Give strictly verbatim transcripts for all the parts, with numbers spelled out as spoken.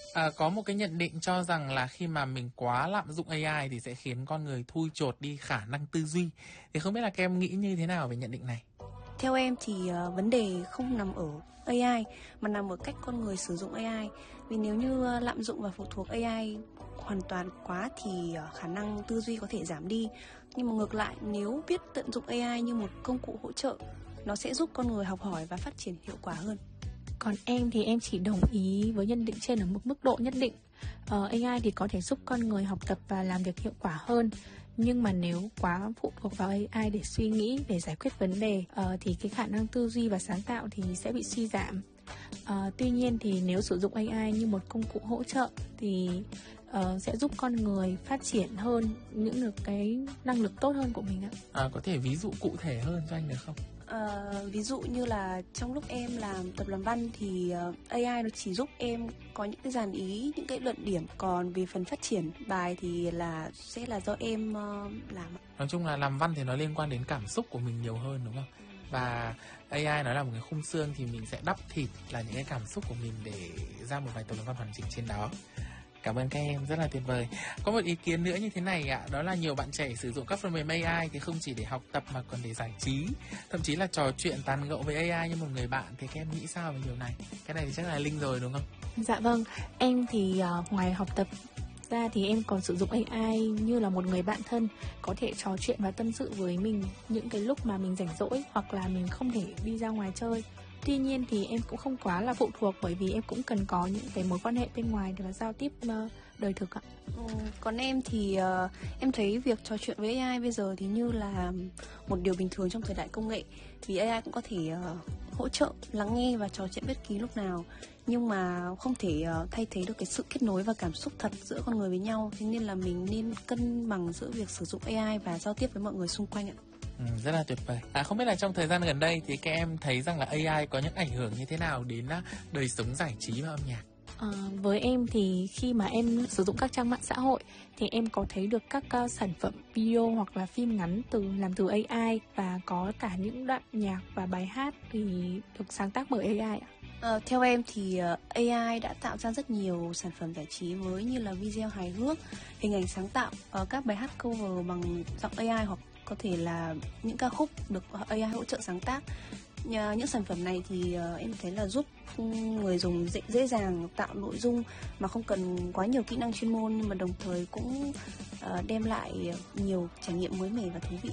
À, có một cái nhận định cho rằng là khi mà mình quá lạm dụng a i thì sẽ khiến con người thui chột đi khả năng tư duy. Thì không biết là các em nghĩ như thế nào về nhận định này? Theo em thì uh, vấn đề không nằm ở a i mà nằm ở cách con người sử dụng a i. Vì nếu như uh, lạm dụng và phụ thuộc a i hoàn toàn quá thì uh, khả năng tư duy có thể giảm đi. Nhưng mà ngược lại, nếu biết tận dụng a i như một công cụ hỗ trợ, nó sẽ giúp con người học hỏi và phát triển hiệu quả hơn. Còn em thì em chỉ đồng ý với nhận định trên ở một mức độ nhất định. ờ, a i thì có thể giúp con người học tập và làm việc hiệu quả hơn. Nhưng mà nếu quá phụ thuộc vào a i để suy nghĩ, để giải quyết vấn đề ờ, thì cái khả năng tư duy và sáng tạo thì sẽ bị suy giảm. ờ, Tuy nhiên thì nếu sử dụng a i như một công cụ hỗ trợ thì uh, sẽ giúp con người phát triển hơn những được cái năng lực tốt hơn của mình ạ. À, có thể ví dụ cụ thể hơn cho anh được không? Uh, ví dụ như là trong lúc em làm tập làm văn thì uh, a i nó chỉ giúp em có những cái dàn ý, những cái luận điểm. Còn về phần phát triển bài thì là sẽ là do em uh, làm. Nói chung là làm văn thì nó liên quan đến cảm xúc của mình nhiều hơn đúng không? Và a i nó là một cái khung xương thì mình sẽ đắp thịt là những cái cảm xúc của mình để ra một bài tập làm văn hoàn chỉnh trên đó. Cảm ơn các em, rất là tuyệt vời. Có một ý kiến nữa như thế này ạ, đó là nhiều bạn trẻ sử dụng các phần mềm a i thì không chỉ để học tập mà còn để giải trí, thậm chí là trò chuyện tán gẫu với a i như một người bạn. Thì các em nghĩ sao về điều này? Cái này thì chắc là Linh rồi đúng không? Dạ vâng, em thì uh, ngoài học tập ra thì em còn sử dụng a i như là một người bạn thân, có thể trò chuyện và tâm sự với mình những cái lúc mà mình rảnh rỗi hoặc là mình không thể đi ra ngoài chơi. Tuy nhiên thì em cũng không quá là phụ thuộc, bởi vì em cũng cần có những cái mối quan hệ bên ngoài để mà giao tiếp uh, đời thực ạ. Ừ, còn em thì uh, em thấy việc trò chuyện với a i bây giờ thì như là một điều bình thường trong thời đại công nghệ. Vì a i cũng có thể uh, hỗ trợ lắng nghe và trò chuyện bất kỳ lúc nào, nhưng mà không thể uh, thay thế được cái sự kết nối và cảm xúc thật giữa con người với nhau. Thế nên là mình nên cân bằng giữa việc sử dụng a i và giao tiếp với mọi người xung quanh ạ. Ừ, rất là tuyệt vời. À, không biết là trong thời gian gần đây thì các em thấy rằng là a i có những ảnh hưởng như thế nào đến đời sống giải trí và âm nhạc? À, với em thì khi mà em sử dụng các trang mạng xã hội thì em có thấy được các uh, sản phẩm video hoặc là phim ngắn từ làm từ a i, và có cả những đoạn nhạc và bài hát thì được sáng tác bởi a i ạ. À, theo em thì uh, a i đã tạo ra rất nhiều sản phẩm giải trí mới như là video hài hước, hình ảnh sáng tạo, uh, các bài hát cover bằng giọng a i, hoặc có thể là những ca khúc được a i hỗ trợ sáng tác. Nhờ những sản phẩm này thì uh, em thấy là giúp người dùng dễ, dễ dàng tạo nội dung mà không cần quá nhiều kỹ năng chuyên môn, nhưng mà đồng thời cũng uh, đem lại nhiều trải nghiệm mới mẻ và thú vị.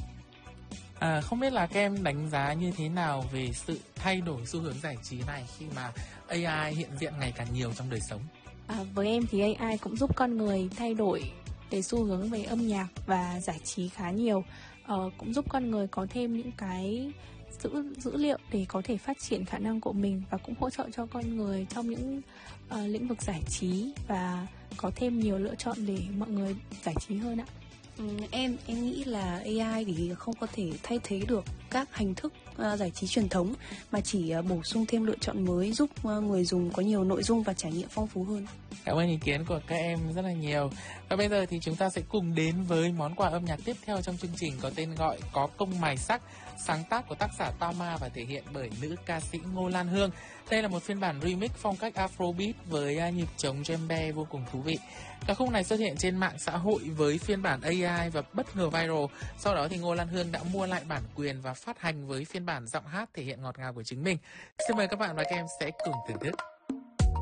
À, không biết là các em đánh giá như thế nào về sự thay đổi xu hướng giải trí này khi mà a i hiện diện ngày càng nhiều trong đời sống? À, với em thì a i cũng giúp con người thay đổi về xu hướng về âm nhạc và giải trí khá nhiều. Ờ, cũng giúp con người có thêm những cái dữ, dữ liệu để có thể phát triển khả năng của mình, và cũng hỗ trợ cho con người trong những uh, lĩnh vực giải trí và có thêm nhiều lựa chọn để mọi người giải trí hơn ạ. Ừ, em em nghĩ là a i thì không có thể thay thế được các hình thức uh, giải trí truyền thống, mà chỉ uh, bổ sung thêm lựa chọn mới, giúp uh, người dùng có nhiều nội dung và trải nghiệm phong phú hơn. Cảm ơn ý kiến của các em rất là nhiều. Và bây giờ thì chúng ta sẽ cùng đến với món quà âm nhạc tiếp theo trong chương trình, có tên gọi Có Công Mài Sắc, sáng tác của tác giả Tao Ma và thể hiện bởi nữ ca sĩ Ngô Lan Hương. Đây là một phiên bản remix phong cách Afrobeat với nhịp trống djembe vô cùng thú vị. Ca khúc này xuất hiện trên mạng xã hội với phiên bản a i và bất ngờ viral. Sau đó thì Ngô Lan Hương đã mua lại bản quyền và phát hành với phiên bản giọng hát thể hiện ngọt ngào của chính mình. Xin mời các bạn và các em sẽ cùng thưởng thức.